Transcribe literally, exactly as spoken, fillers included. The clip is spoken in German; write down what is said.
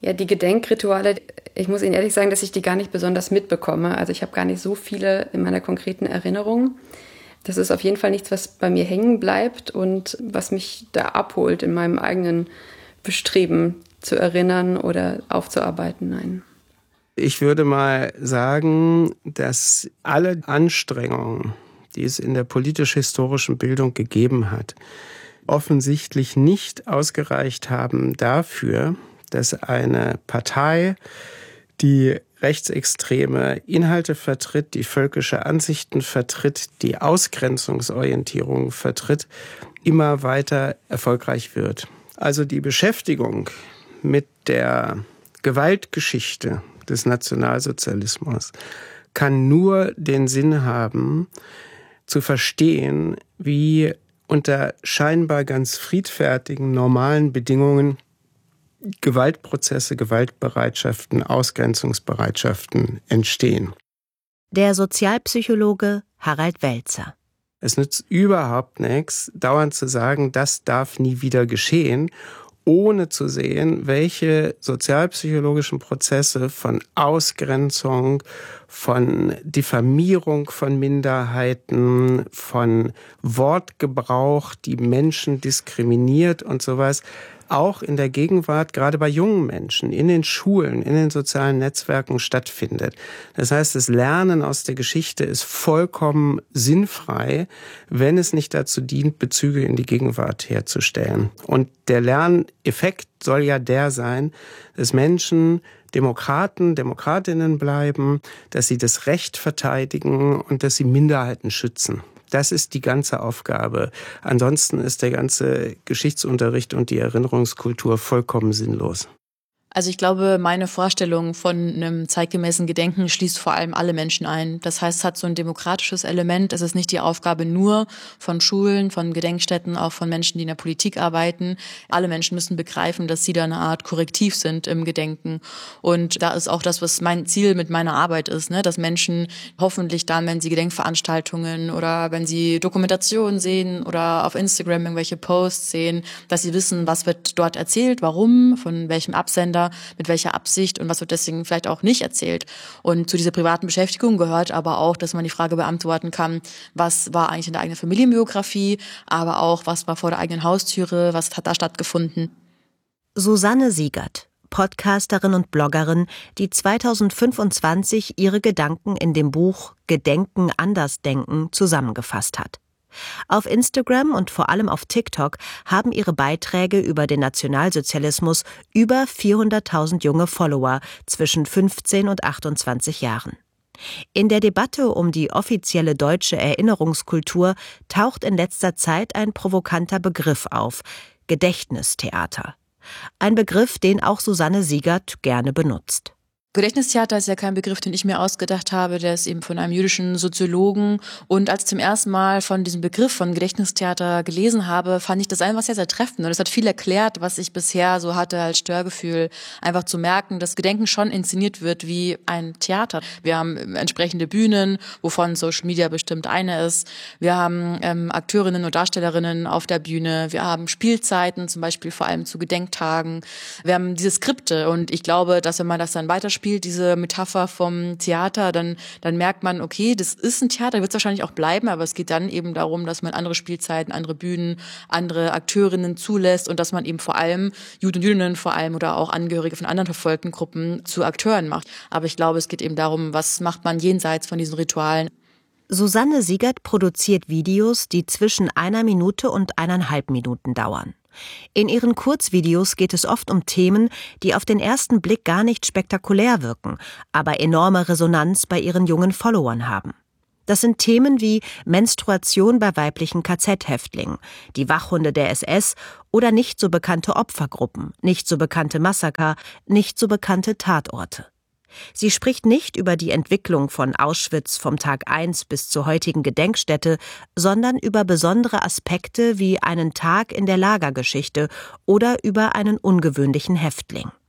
Ja, die Gedenkrituale, ich muss Ihnen ehrlich sagen, dass ich die gar nicht besonders mitbekomme. Also ich habe gar nicht so viele in meiner konkreten Erinnerung. Das ist auf jeden Fall nichts, was bei mir hängen bleibt und was mich da abholt in meinem eigenen Bestreben zu erinnern oder aufzuarbeiten. Nein. Ich würde mal sagen, dass alle Anstrengungen, die es in der politisch-historischen Bildung gegeben hat, offensichtlich nicht ausgereicht haben dafür, dass eine Partei, die rechtsextreme Inhalte vertritt, die völkische Ansichten vertritt, die Ausgrenzungsorientierung vertritt, immer weiter erfolgreich wird. Also die Beschäftigung mit der Gewaltgeschichte des Nationalsozialismus kann nur den Sinn haben, zu verstehen, wie unter scheinbar ganz friedfertigen, normalen Bedingungen Gewaltprozesse, Gewaltbereitschaften, Ausgrenzungsbereitschaften entstehen. Der Sozialpsychologe Harald Welzer. Es nützt überhaupt nichts, dauernd zu sagen, das darf nie wieder geschehen, ohne zu sehen, welche sozialpsychologischen Prozesse von Ausgrenzung, von Diffamierung von Minderheiten, von Wortgebrauch, die Menschen diskriminiert und sowas, auch in der Gegenwart, gerade bei jungen Menschen, in den Schulen, in den sozialen Netzwerken stattfindet. Das heißt, das Lernen aus der Geschichte ist vollkommen sinnfrei, wenn es nicht dazu dient, Bezüge in die Gegenwart herzustellen. Und der Lerneffekt soll ja der sein, dass Menschen Demokraten, Demokratinnen bleiben, dass sie das Recht verteidigen und dass sie Minderheiten schützen. Das ist die ganze Aufgabe. Ansonsten ist der ganze Geschichtsunterricht und die Erinnerungskultur vollkommen sinnlos. Also ich glaube, meine Vorstellung von einem zeitgemäßen Gedenken schließt vor allem alle Menschen ein. Das heißt, es hat so ein demokratisches Element. Es ist nicht die Aufgabe nur von Schulen, von Gedenkstätten, auch von Menschen, die in der Politik arbeiten. Alle Menschen müssen begreifen, dass sie da eine Art Korrektiv sind im Gedenken. Und da ist auch das, was mein Ziel mit meiner Arbeit ist, ne? Dass Menschen hoffentlich dann, wenn sie Gedenkveranstaltungen oder wenn sie Dokumentationen sehen oder auf Instagram irgendwelche Posts sehen, dass sie wissen, was wird dort erzählt, warum, von welchem Absender, mit welcher Absicht und was wird deswegen vielleicht auch nicht erzählt. Und zu dieser privaten Beschäftigung gehört aber auch, dass man die Frage beantworten kann, was war eigentlich in der eigenen Familienbiografie, aber auch, was war vor der eigenen Haustüre, was hat da stattgefunden. Susanne Siegert, Podcasterin und Bloggerin, die zweitausendfünfundzwanzig ihre Gedanken in dem Buch Gedenken, Andersdenken zusammengefasst hat. Auf Instagram und vor allem auf TikTok haben ihre Beiträge über den Nationalsozialismus über vierhunderttausend junge Follower zwischen fünfzehn und achtundzwanzig Jahren. In der Debatte um die offizielle deutsche Erinnerungskultur taucht in letzter Zeit ein provokanter Begriff auf: Gedächtnistheater. Ein Begriff, den auch Susanne Siegert gerne benutzt. Gedächtnistheater ist ja kein Begriff, den ich mir ausgedacht habe, der ist eben von einem jüdischen Soziologen. Und als ich zum ersten Mal von diesem Begriff von Gedächtnistheater gelesen habe, fand ich das einfach sehr, sehr treffend. Und es hat viel erklärt, was ich bisher so hatte als Störgefühl. Einfach zu merken, dass Gedenken schon inszeniert wird wie ein Theater. Wir haben entsprechende Bühnen, wovon Social Media bestimmt eine ist. Wir haben ähm, Akteurinnen und Darstellerinnen auf der Bühne. Wir haben Spielzeiten, zum Beispiel vor allem zu Gedenktagen. Wir haben diese Skripte. Und ich glaube, dass wenn man das dann weiterspielt, spielt, diese Metapher vom Theater, dann, dann merkt man, okay, das ist ein Theater, wird es wahrscheinlich auch bleiben, aber es geht dann eben darum, dass man andere Spielzeiten, andere Bühnen, andere Akteurinnen zulässt und dass man eben vor allem Juden und Jüdinnen vor allem oder auch Angehörige von anderen verfolgten Gruppen zu Akteuren macht. Aber ich glaube, es geht eben darum, was macht man jenseits von diesen Ritualen. Susanne Siegert produziert Videos, die zwischen einer Minute und eineinhalb Minuten dauern. In ihren Kurzvideos geht es oft um Themen, die auf den ersten Blick gar nicht spektakulär wirken, aber enorme Resonanz bei ihren jungen Followern haben. Das sind Themen wie Menstruation bei weiblichen K Z-Häftlingen, die Wachhunde der S S oder nicht so bekannte Opfergruppen, nicht so bekannte Massaker, nicht so bekannte Tatorte. Sie spricht nicht über die Entwicklung von Auschwitz vom Tag eins bis zur heutigen Gedenkstätte, sondern über besondere Aspekte wie einen Tag in der Lagergeschichte oder über einen ungewöhnlichen Häftling.